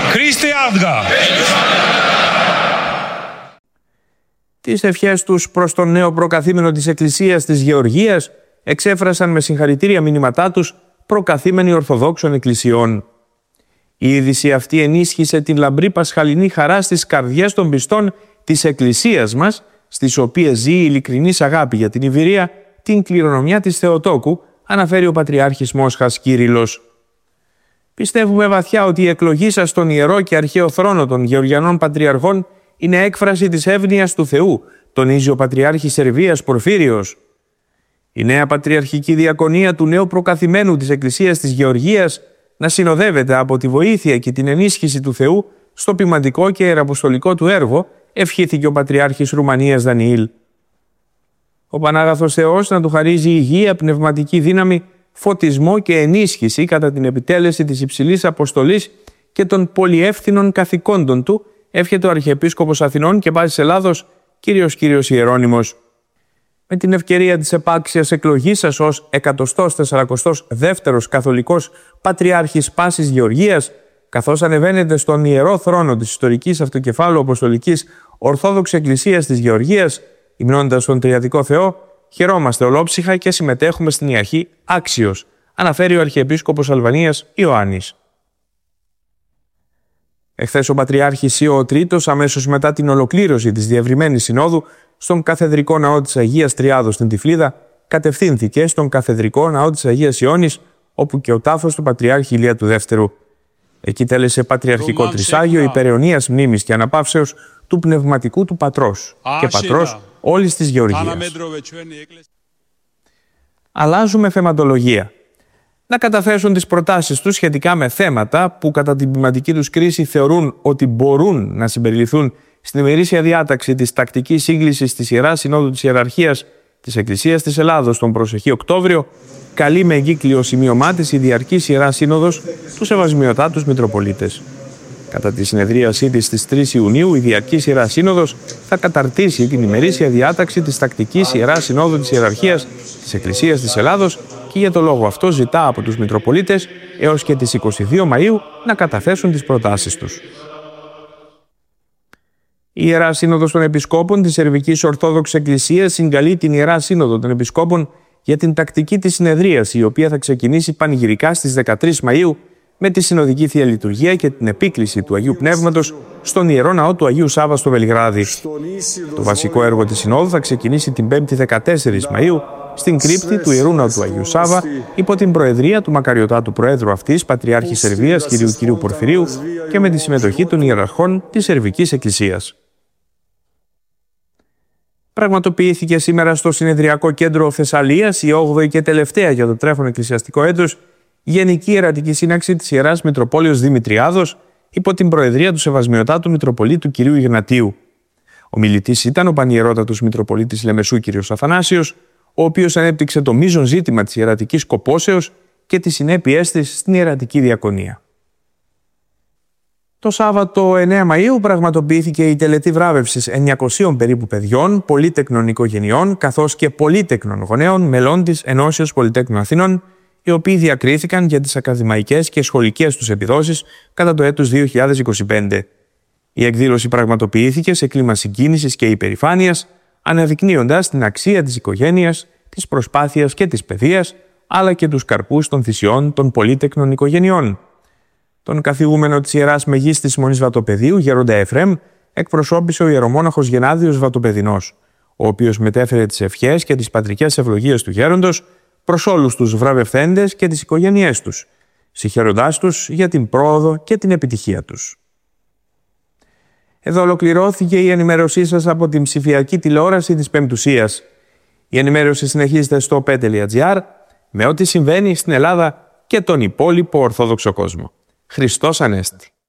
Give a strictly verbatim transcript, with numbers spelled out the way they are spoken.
Χριστέ Άδγα. Τις ευχές τους προς τον νέο προκαθήμενο της Εκκλησίας της Γεωργίας εξέφρασαν με συγχαρητήρια μηνύματά τους προκαθήμενοι Ορθοδόξων Εκκλησιών. Η είδηση αυτή ενίσχυσε την λαμπρή πασχαλινή χαρά στις καρδιές των πιστών της Εκκλησίας μας, στις οποίες ζει η ειλικρινής αγάπη για την Ιβηρία, την κληρονομιά της Θεοτόκου, αναφέρει ο Πατριάρχης Μόσχας Κύριλλος. Πιστεύουμε βαθιά ότι η εκλογή σας στον ιερό και αρχαίο θρόνο των Γεωργιανών Πατριαρχών είναι έκφραση της εύνοιας του Θεού, τονίζει ο Πατριάρχης Σερβίας Πορφύριος. Η νέα πατριαρχική διακονία του νέου προκαθημένου της Εκκλησίας της Γεωργίας να συνοδεύεται από τη βοήθεια και την ενίσχυση του Θεού στο ποιμαντικό και ιεραποστολικό του έργο, ευχήθηκε ο Πατριάρχης Ρουμανίας Δανιήλ. Ο Πανάγαθος Θεός να του χαρίζει υγεία, πνευματική δύναμη, φωτισμό και ενίσχυση κατά την επιτέλεση της υψηλής αποστολής και των πολυεύθυνων καθηκόντων του, εύχεται ο Αρχιεπίσκοπος Αθηνών και Πάσης Ελλάδος, κύριος Κύριος Ιερώνυμος. Με την ευκαιρία της επάξιας εκλογής σας ως εκατοστός τεσσαρακοστός δεύτερος καθολικός Πατριάρχης Πάσης Γεωργίας, καθώς ανεβαίνετε στον ιερό θρόνο της ιστορικής αυτοκεφάλου Αποστολικής Ορθόδοξης Εκκλησίας της Γεωργίας, υμνώντας τον Τριαδικό Θεό, χαιρόμαστε ολόψυχα και συμμετέχουμε στην ιαρχή άξιος, αναφέρει ο Αρχιεπίσκοπος Αλβανίας Ιωάννης. Εχθές ο Πατριάρχης Ιω ο Τρίτος, αμέσως μετά την ολοκλήρωση της διευρυμένης συνόδου στον Καθεδρικό Ναό της Αγίας Τριάδος στην Τυφλίδα, κατευθύνθηκε στον Καθεδρικό Ναό της Αγίας Ιώνης, όπου και ο τάφος του Πατριάρχη Ηλία του Δεύτερου. Εκεί τέλεσε πατριαρχικό τρισάγιο υπεραιωνίας μνήμης και αναπαύσεως του πνευματικού του πατρός και πατρός όλης της Γεωργίας. Αλλάζουμε θεματολογία. Να καταθέσουν τις προτάσεις τους σχετικά με θέματα που κατά την ποιηματική τους κρίση θεωρούν ότι μπορούν να συμπεριληφθούν στην ημερήσια διάταξη της τακτικής σύγκλησης της Ιεράς Συνόδου της Ιεραρχίας της Εκκλησίας της Ελλάδος τον προσεχή Οκτώβριο, καλεί με εγκύκλιο σημείωμά της η Διαρκής Ιερά Σύνοδος τους Σεβασμιωτάτους Μητροπολίτες. Κατά τη συνεδρίασή της στις τρεις Ιουνίου, η Διαρκής Ιερά Σύνοδος θα καταρτήσει την ημερήσια διάταξη της τακτικής Ιεράς Συνόδου της Ιεραρχίας της Εκκλησίας της Ελλάδος και για το λόγο αυτό ζητά από τους Μητροπολίτες έως και τις εικοστή δεύτερη Μαΐου να καταθέσουν τις προτάσεις τους. Η Ιερά Σύνοδος των Επισκόπων της Σερβικής Ορθόδοξης Εκκλησίας συγκαλεί την Ιερά Σύνοδο των Επισκόπων για την τακτική της συνεδρίαση, η οποία θα ξεκινήσει πανηγυρικά στις δεκατρείς Μαΐου με τη Συνοδική Θεία Λειτουργία και την επίκληση του Αγίου Πνεύματος στον Ιερό Ναό του Αγίου Σάββα στο Βελιγράδι. Το βασικό έργο της Συνόδου θα ξεκινήσει την πέμπτη δεκατέσσερις Μαΐου στην κρύπτη του Ιερού Ναού του Αγίου Σάββα υπό την προεδρία του μακαριωτάτου Προέδρου αυτής, Πατριάρχη Σερβίας κ. κ. Πορφυρίου, και με τη συμμετοχή των ιεραρχών της Σερβικής Εκκλησίας. Πραγματοποιήθηκε σήμερα στο Συνεδριακό Κέντρο Θεσσαλίας η όγδοη και τελευταία για το τρέχον εκκλησιαστικό έτος Γενική Ιερατική Σύναξη της Ιεράς Μητροπόλεως Δημητριάδος υπό την προεδρία του Σεβασμιωτάτου Μητροπολίτου κ. Ιγνατίου. Ο μιλητής ήταν ο Πανιερότατος Μητροπολίτης Λεμεσού κ. Αθανάσιος, ο οποίος ανέπτυξε το μείζον ζήτημα της ιερατικής κοπόσεως και τις συνέπειές της στην ιερατική διακονία. Το Σάββατο εννέα Μαΐου πραγματοποιήθηκε η τελετή βράβευσης εννιακοσίων περίπου παιδιών, πολύτεκνων οικογενειών, καθώς και πολύτεκνων γονέων μελών της Ενώσεως Πολυτέκνων Αθηνών, οι οποίοι διακρίθηκαν για τις ακαδημαϊκές και σχολικές τους επιδόσεις κατά το έτος δύο χιλιάδες είκοσι πέντε. Η εκδήλωση πραγματοποιήθηκε σε κλίμα συγκίνησης και υπερηφάνειας, αναδεικνύοντας την αξία της οικογένειας, της προσπάθειας και της παιδείας, αλλά και τους καρπούς των θυσιών των πολύτεκνων οικογενειών. Τον καθηγούμενο της Ιεράς Μεγίστης Μονής Βατοπεδίου, Γέροντα Εφραίμ, εκπροσώπησε ο ιερομόναχος Γενάδιος Βατοπεδινός, ο οποίος μετέφερε τις ευχές και τις πατρικές ευλογίες του γέροντος προς όλους τους βραβευθέντες και τις οικογένειές τους, συγχαίροντάς τους για την πρόοδο και την επιτυχία τους. Εδώ ολοκληρώθηκε η ενημέρωσή σας από την ψηφιακή τηλεόραση της Πεμπτουσίας. Η ενημέρωση συνεχίζεται στο πέντε τελεία τζι άρ με ό,τι συμβαίνει στην Ελλάδα και τον υπόλοιπο Ορθόδοξο κόσμο. Χριστός Ανέστη.